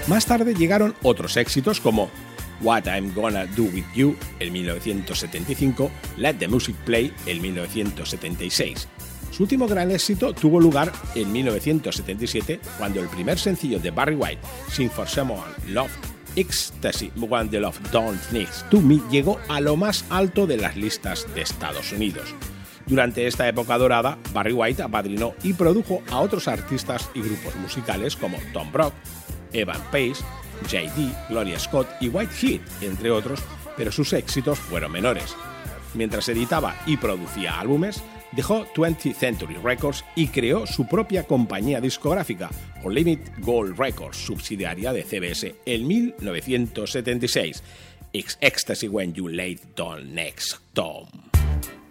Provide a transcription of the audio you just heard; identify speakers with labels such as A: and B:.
A: Más tarde llegaron otros éxitos como What I'm Gonna Do With You en 1975, Let the Music Play en 1976. Su último gran éxito tuvo lugar en 1977 cuando el primer sencillo de Barry White, Sing for Someone Love, Ecstasy When the Love Don't Needs to Me, llegó a lo más alto de las listas de Estados Unidos. Durante esta época dorada, Barry White apadrinó y produjo a otros artistas y grupos musicales como Tom Brock, Evan Pace, J.D., Gloria Scott y White Heat, entre otros, pero sus éxitos fueron menores. Mientras editaba y producía álbumes, dejó 20th Century Records y creó su propia compañía discográfica, Unlimited Gold Records, subsidiaria de CBS, en 1976. Ecstasy When You Lay Down Next Tom.